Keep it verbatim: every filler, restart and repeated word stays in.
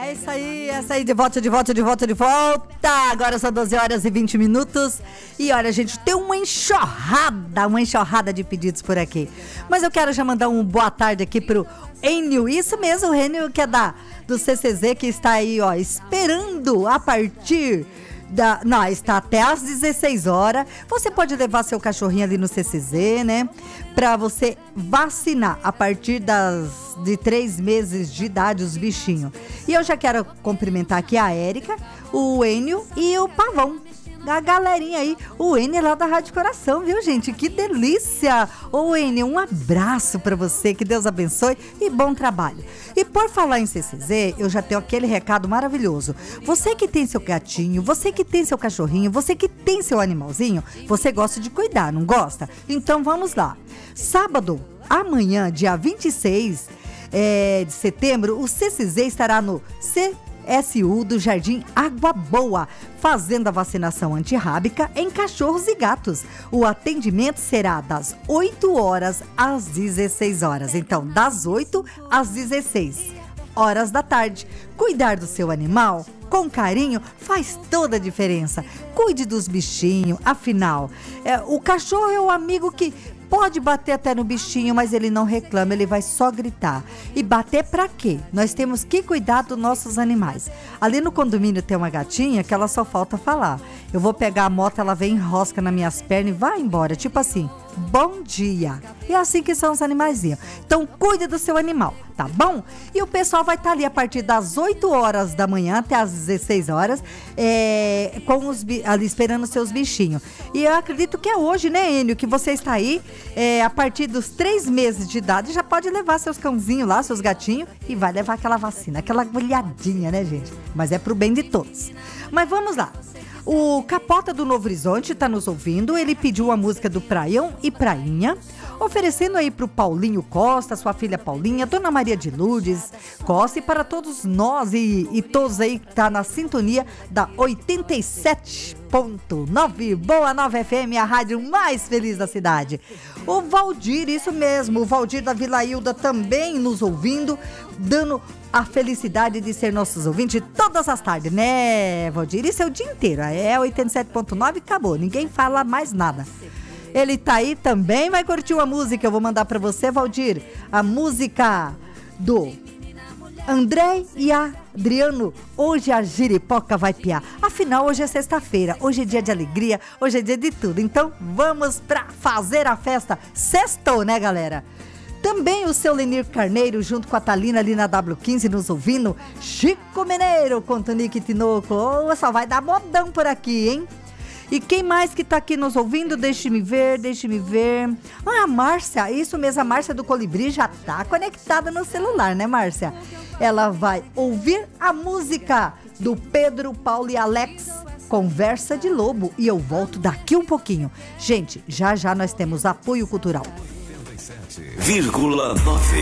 É isso aí, essa aí, de volta, de volta, de volta, de volta. Agora são doze horas e vinte minutos. E olha, gente, tem uma enxurrada, uma enxurrada de pedidos por aqui. Mas eu quero já mandar um boa tarde aqui pro Enio. Isso mesmo, o Enio, que é da, do C C Z, que está aí, ó, esperando a partir... Da, não, está até às dezesseis horas. Você pode levar seu cachorrinho ali no C C Z, né? Pra você vacinar a partir das, de três meses de idade os bichinhos. E eu já quero cumprimentar aqui a Érica, o Enio e o Pavão. A galerinha aí, o Enio lá da Rádio Coração, viu, gente? Que delícia! Ô, Enio, um abraço pra você, que Deus abençoe e bom trabalho. E por falar em C C Z, eu já tenho aquele recado maravilhoso. Você que tem seu gatinho, você que tem seu cachorrinho, você que tem seu animalzinho, você gosta de cuidar, não gosta? Então vamos lá. Sábado, amanhã, dia vinte e seis é, de setembro, o C C Z estará no C S U do Jardim Água Boa, fazendo a vacinação antirrábica em cachorros e gatos. O atendimento será das oito horas às dezesseis horas. Então, das oito às dezesseis horas da tarde. Cuidar do seu animal com carinho faz toda a diferença. Cuide dos bichinhos, afinal, é, o cachorro é o amigo que pode bater até no bichinho, mas ele não reclama, ele vai só gritar. E bater pra quê? Nós temos que cuidar dos nossos animais. Ali no condomínio tem uma gatinha que ela só falta falar. Eu vou pegar a moto, ela vem, enrosca nas minhas pernas e vai embora. Tipo assim, bom dia. E é assim que são os animaizinhos. Então cuide do seu animal, tá bom? E o pessoal vai estar ali a partir das oito horas da manhã até as dezesseis horas, é, com os, ali esperando os seus bichinhos. E eu acredito que é hoje, né, Enio, que você está aí, é, a partir dos três meses de idade, já pode levar seus cãozinhos lá, seus gatinhos, e vai levar aquela vacina, aquela agulhadinha, né, gente? Mas é pro bem de todos. Mas vamos lá. O Capota do Novo Horizonte está nos ouvindo. Ele pediu a música do Praião e Prainha, oferecendo aí pro Paulinho Costa, sua filha Paulinha, Dona Maria de Lourdes Costa, e para todos nós e, e todos aí que tá na sintonia da oitenta e sete ponto nove Boa Nova F M, a rádio mais feliz da cidade. O Valdir, isso mesmo, o Valdir da Vila Hilda também nos ouvindo, dando a felicidade de ser nossos ouvintes todas as tardes, né, Valdir? Isso é o dia inteiro, é oitenta e sete ponto nove e acabou, ninguém fala mais nada. Ele tá aí também, vai curtir uma música, eu vou mandar pra você, Valdir, a música do André e Adriano, Hoje a Giripoca Vai Piar. Afinal, hoje é sexta-feira, hoje é dia de alegria, hoje é dia de tudo, então vamos pra fazer a festa. Sextou, né, galera? Também o seu Lenir Carneiro, junto com a Thalina ali na W quinze, nos ouvindo. Chico Mineiro, com Tonique Tinoco. Oh, só vai dar modão por aqui, hein? E quem mais que tá aqui nos ouvindo? Deixe-me ver, deixe-me ver. Ah, a Márcia, isso mesmo, a Márcia do Colibri já tá conectada no celular, né, Márcia? Ela vai ouvir a música do Pedro, Paulo e Alex, Conversa de Lobo. E eu volto daqui um pouquinho. Gente, já já nós temos apoio cultural. Vírgula nove